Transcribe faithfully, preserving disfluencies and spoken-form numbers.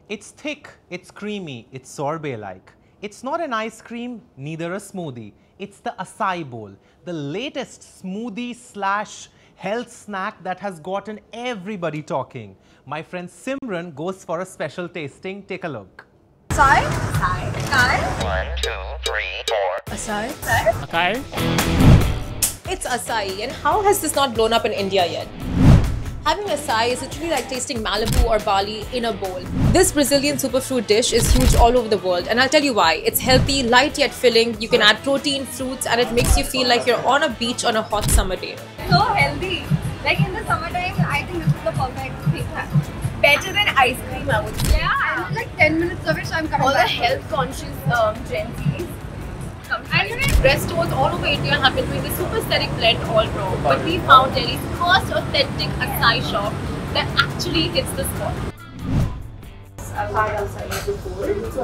It's thick, it's creamy, it's sorbet-like. It's not an ice cream, neither a smoothie. It's the acai bowl, the latest smoothie slash health snack that has gotten everybody talking. My friend Simran goes for a special tasting. Take a look. Acai? Acai. Acai? One, two, three, four. Acai? Okay. It's acai, and how has this not blown up in India yet? Having acai is literally like tasting Malibu or Bali in a bowl. This Brazilian superfood dish is huge all over the world, and I'll tell you why. It's healthy, light yet filling, you can add protein, fruits, and it makes you feel like you're on a beach on a hot summer day. So healthy. Like in the summertime, I think this is the perfect thing. Better than ice cream, I would say. Yeah, I need like ten minutes of it, so I'm coming all back. the health conscious um, Gen Zs. And you know, restaurants all over India have been doing this super aesthetic blend all wrong. But we found Delhi's first authentic acai shop that actually hits the spot. I've had acai before.